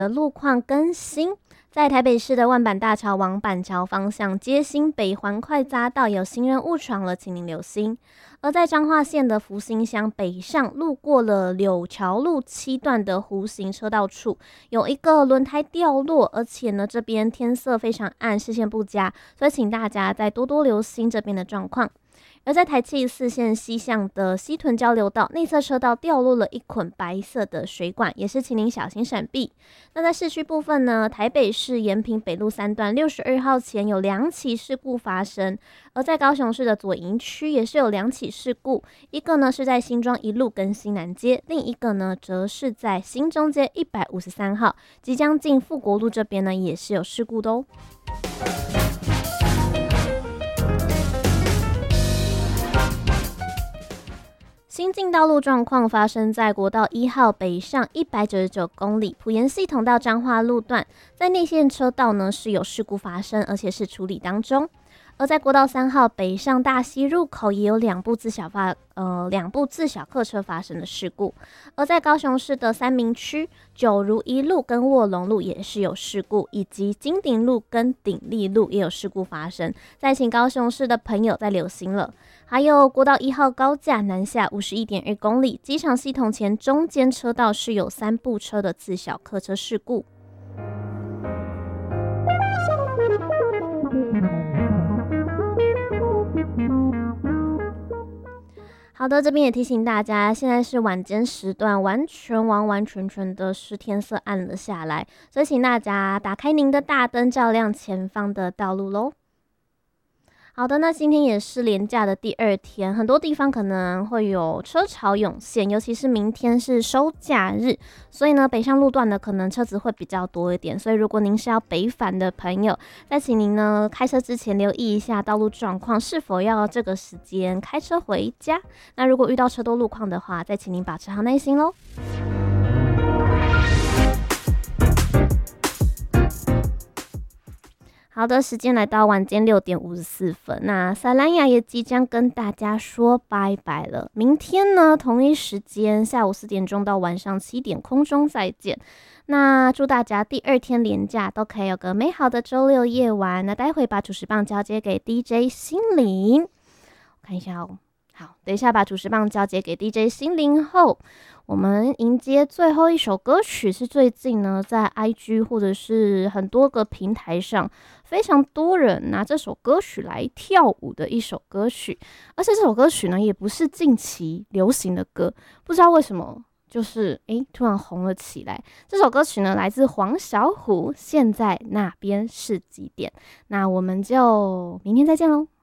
的路况更新，在台北市的万板大桥往板桥方向街心北环快匝道有行人误闯了，请您留心。而在彰化县的福兴乡北上，路过了柳桥路7段的弧形车道处，有一个轮胎掉落，而且呢这边天色非常暗，视线不佳，所以请大家再多多留心这边的状况。而在台七4线西向的西屯交流道内侧车道掉落了一捆白色的水管，也是请您小心闪避。那在市区部分呢，台北市延平北路3段62号前有2起事故发生，而在高雄市的左营区也是有2起事故，一个呢是在新庄一路跟新南街，另一个呢则是在新中街153号，即将进富国路这边呢也是有事故的哦。新进道路状况发生在国道1号北上199公里，埔盐系统到彰化路段，在内线车道呢是有事故发生，而且是处理当中。而在国道3号北上大溪入口也有两部自小客车发生的事故。而在高雄市的三民区九如一路跟卧龙路也是有事故，以及金鼎路跟鼎立路也有事故发生，再请高雄市的朋友再留心了。还有国道1号高架南下51.2公里，机场系统前中间车道是有3部车的自小客车事故。好的，这边也提醒大家，现在是晚间时段，完全的是天色暗了下来，所以请大家打开您的大灯，照亮前方的道路咯。好的，那今天也是连假的第2天，很多地方可能会有车潮涌现，尤其是明天是收假日，所以呢，北上路段呢可能车子会比较多一点，所以如果您是要北返的朋友，再请您呢开车之前留意一下道路状况，是否要这个时间开车回家。那如果遇到车多路况的话，再请您保持好耐心咯。好的，时间来到晚间6点54分，那萨兰雅也即将跟大家说拜拜了。明天呢，同一时间下午4点钟到晚上7点空中再见。那祝大家第2天连假都可以有个美好的周六夜晚。那待会把主持棒交接给 DJ 心灵，我看一下哦。好，等一下把主持棒交接给 DJ 心灵后，我们迎接最后一首歌曲，是最近呢在 IG 或者是很多个平台上非常多人拿这首歌曲来跳舞的一首歌曲，而且这首歌曲呢也不是近期流行的歌，不知道为什么就是突然红了起来。这首歌曲呢来自黄小琥，现在那边是几点？那我们就明天再见咯。